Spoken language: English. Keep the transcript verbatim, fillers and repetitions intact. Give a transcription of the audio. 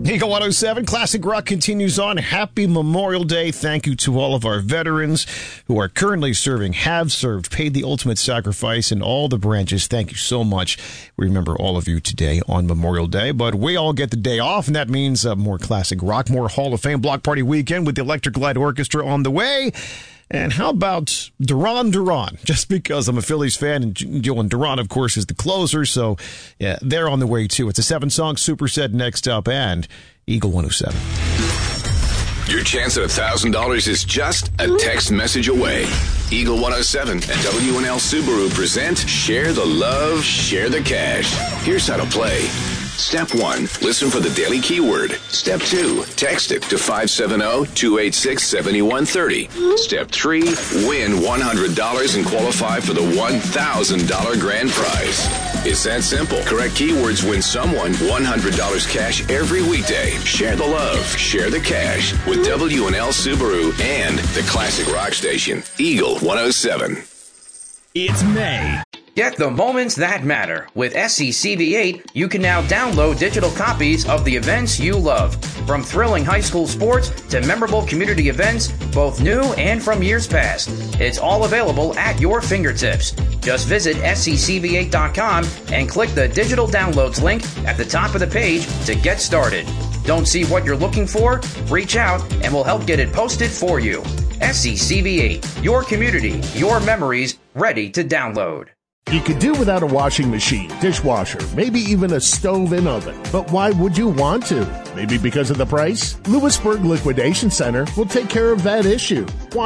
Eagle one oh seven Classic Rock continues on. Happy Memorial Day. Thank you to all of our veterans who are currently serving, have served, paid the ultimate sacrifice in all the branches. Thank you so much. We remember all of you today on Memorial Day, but we all get the day off, and that means uh, more classic rock, more Hall of Fame block party weekend with the Electric Light Orchestra on the way. And how about Duran Duran? Just because I'm a Phillies fan, and Dylan Duran, of course, is the closer, so yeah, they're on the way too. It's a seven-song superset next up, and Eagle one oh seven. Your chance at one thousand dollars is just a text message away. Eagle one oh seven and W and L Subaru present Share the Love, Share the Cash. Here's how to play. Step one, listen for the daily keyword. Step two, text it to five seven zero, two eight six, seven one three zero. Step three, win one hundred dollars and qualify for the one thousand dollars grand prize. It's that simple. Correct keywords win someone one hundred dollars cash every weekday. Share the love, share the cash with W and L Subaru and the classic rock station, Eagle one oh seven. It's May. Get the moments that matter. With S C C V eight, you can now download digital copies of the events you love. From thrilling high school sports to memorable community events, both new and from years past. It's all available at your fingertips. Just visit S C C V eight dot com and click the digital downloads link at the top of the page to get started. Don't see what you're looking for? Reach out and we'll help get it posted for you. S C C V eight, your community, your memories, ready to download. You could do without a washing machine, dishwasher, maybe even a stove and oven. But why would you want to? Maybe because of the price? Lewisburg Liquidation Center will take care of that issue. Why